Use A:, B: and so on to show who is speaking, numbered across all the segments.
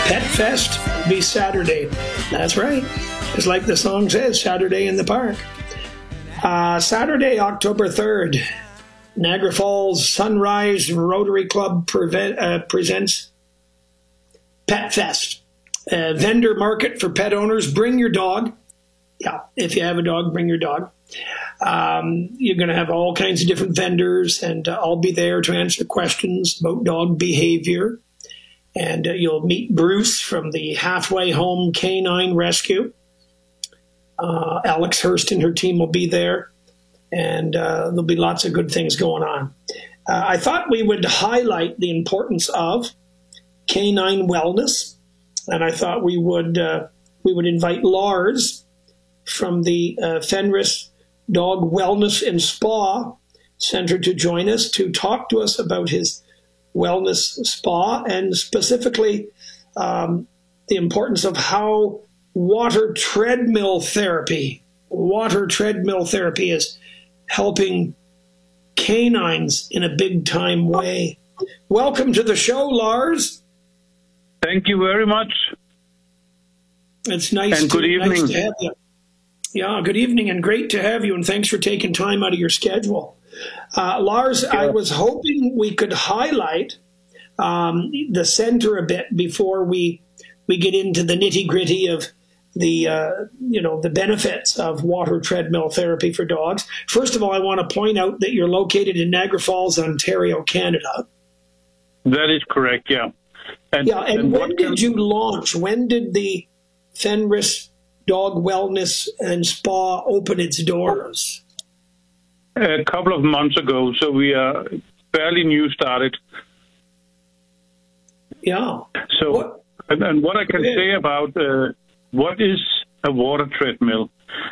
A: Pet Fest will be Saturday. That's right. It's like the song says, Saturday in the Park. Saturday, October 3rd, Niagara Falls Sunrise Rotary Club presents Pet Fest. Vendor market for pet owners. Bring your dog. Yeah, if you have a dog, bring your dog. You're going to have all kinds of different vendors, and I'll be there to answer questions about dog behavior. And you'll meet Bruce from the Halfway Home Canine Rescue. Alex Hurst and her team will be there, and there'll be lots of good things going on. I thought we would highlight the importance of canine wellness, and I thought we would invite Lars from the Fenris Dog Wellness and Spa Center to join us to talk to us about his wellness spa, and specifically the importance of how water treadmill therapy is helping canines in a big time way. Welcome to the show, Lars.
B: Thank you very much.
A: It's nice,
B: and good evening.
A: Nice to have you. Yeah, good evening, and great to have you, and thanks for taking time out of your schedule. Lars, yeah. I was hoping we could highlight the center a bit before we get into the nitty-gritty of the benefits of water treadmill therapy for dogs. First of all, I want to point out that you're located in Niagara Falls, Ontario, Canada.
B: That is correct, yeah.
A: And when did you launch? When did the Fenris Dog Wellness and Spa open its doors?
B: A couple of months ago, so we are fairly new started.
A: Yeah.
B: So, and what I can say about what is a water treadmill?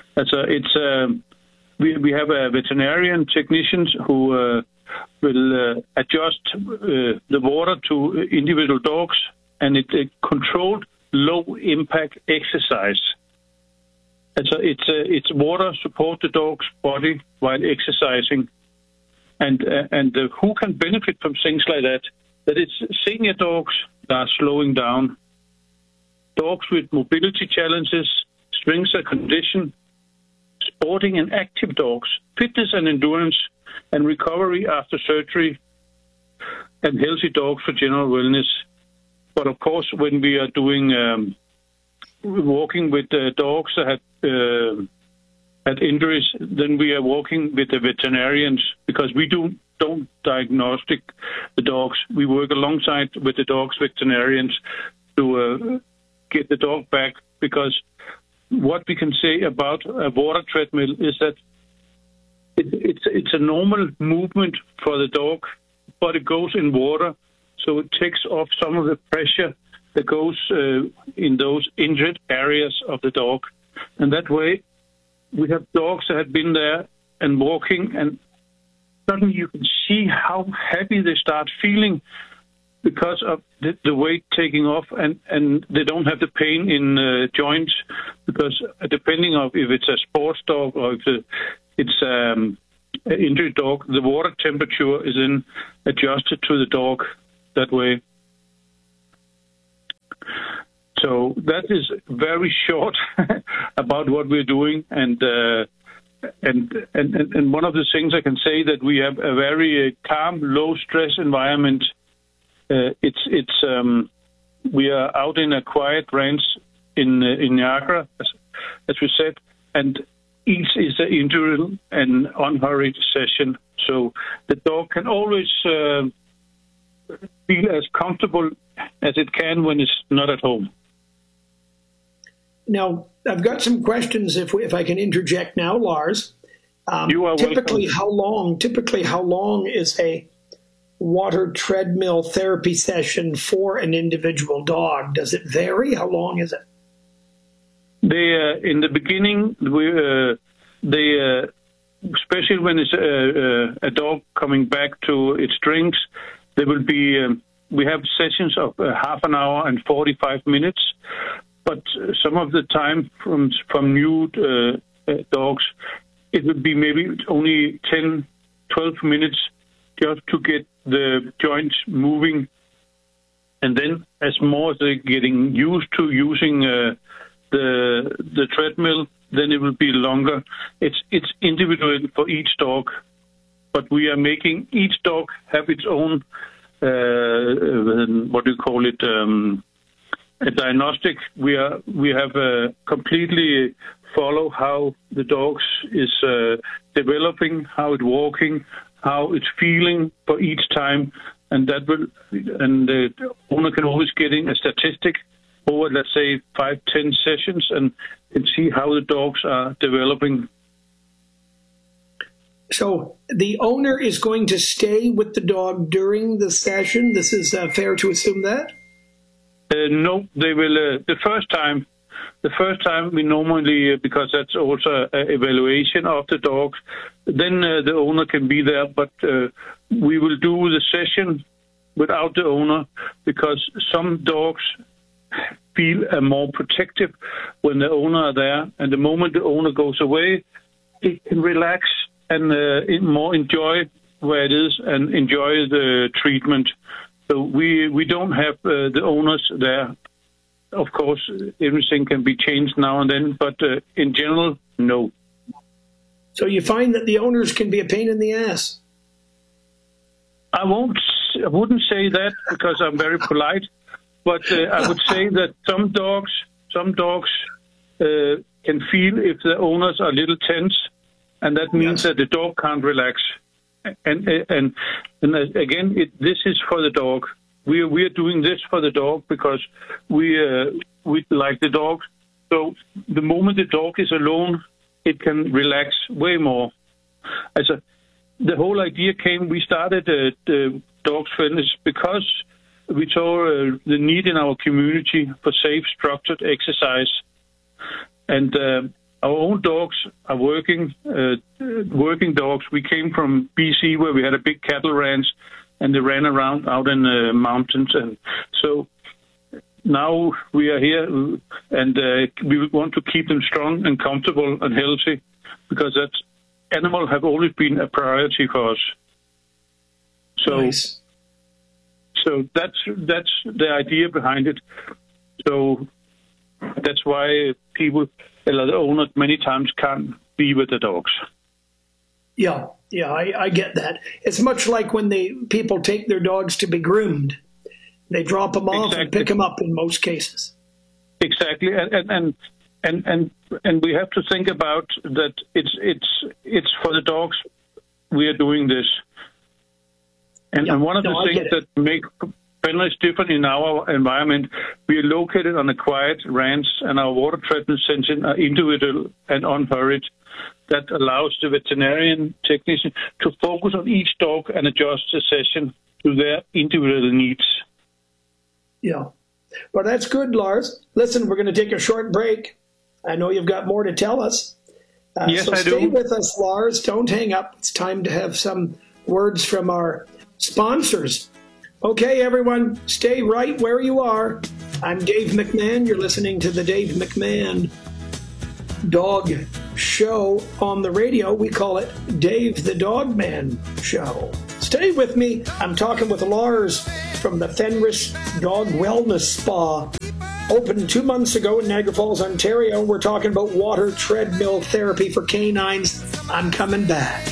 B: We have veterinarian technicians who will adjust the water to individual dogs, and it's a controlled low-impact exercise. It's water support the dog's body while exercising, and who can benefit from things like that? That it's senior dogs that are slowing down, dogs with mobility challenges, strength and condition, sporting and active dogs, fitness and endurance, and recovery after surgery, and healthy dogs for general wellness. But of course, when we are doing walking with dogs that had injuries, then we are working with the veterinarians, because we don't diagnostic the dogs. We work alongside with the dog's veterinarians to get the dog back, because what we can say about a water treadmill is that it's a normal movement for the dog, but it goes in water, so it takes off some of the pressure that goes in those injured areas of the dog. And that way, we have dogs that have been there and walking, and suddenly you can see how happy they start feeling because of the weight taking off, and they don't have the pain in joints, because depending on if it's a sports dog or if it's an injured dog, the water temperature is then adjusted to the dog that way. So that is very short about what we're doing, and one of the things I can say that we have a very calm, low stress environment. We are out in a quiet range in Niagara, as we said, and each is an individual and unhurried session, so the dog can always feel as comfortable as it can when it's not at home.
A: Now, I've got some questions, if I can interject now, Lars.
B: You are
A: typically,
B: welcome.
A: How long is a water treadmill therapy session for an individual dog? Does it vary? How long is it?
B: In the beginning, especially when it's a dog coming back to its drinks, there will be. We have sessions of half an hour and 45 minutes. But some of the time from new dogs, it would be maybe only 10, 12 minutes just to get the joints moving And then as more as they're getting used to using the treadmill, then it will be longer. It's individual for each dog, but we are making each dog have its own, what do you call it, a diagnostic. We have completely follow how the dogs is developing, how it's walking, how it's feeling for each time, and the owner can always get in a statistic over, let's say, 5-10 sessions and see how the dogs are developing.
A: So the owner is going to stay with the dog during the session. This is fair to assume that?
B: No, they will. The first time we normally, because that's also an evaluation of the dogs, then the owner can be there. But we will do the session without the owner, because some dogs feel more protective when the owner are there, and the moment the owner goes away, it can relax and more enjoy where it is and enjoy the treatment. So we don't have the owners there. Of course, everything can be changed now and then, but in general, no.
A: So you find that the owners can be a pain in the ass?
B: I wouldn't say that, because I'm very polite, but I would say that some dogs can feel if the owners are a little tense, and that means that the dog can't relax. And again, this is for the dog. We are doing this for the dog because we like the dog. So the moment the dog is alone, it can relax way more. The whole idea came. We started the Dogs Fitness because we saw the need in our community for safe, structured exercise, and our own dogs are working dogs. We came from BC, where we had a big cattle ranch, and they ran around out in the mountains. And so now we are here, and we want to keep them strong and comfortable and healthy, because animals have always been a priority for us. So,
A: nice.
B: So that's the idea behind it. So that's why the owners many times can't be with the dogs.
A: Yeah, I get that. It's much like when people take their dogs to be groomed. They drop them off and pick them up in most cases. Exactly,
B: and we have to think about that. It's for the dogs. We are doing this, and one of the things that make Fenris different in our environment, we are located on a quiet ranch, and our water treatment sessions are individual and unhurried. That allows the veterinarian technician to focus on each dog and adjust the session to their individual needs.
A: Yeah. Well, that's good, Lars. Listen, we're going to take a short break. I know you've got more to tell us.
B: Yes,
A: so
B: I do.
A: Stay with us, Lars. Don't hang up. It's time to have some words from our sponsors. Okay, everyone, stay right where you are. I'm Dave McMahon. You're listening to the Dave McMahon Dog Show on the radio. We call it Dave the Dog Man Show. Stay with me. I'm talking with Lars from the Fenris Dog Wellness Spa. Opened 2 months ago in Niagara Falls, Ontario. We're talking about water treadmill therapy for canines. I'm coming back.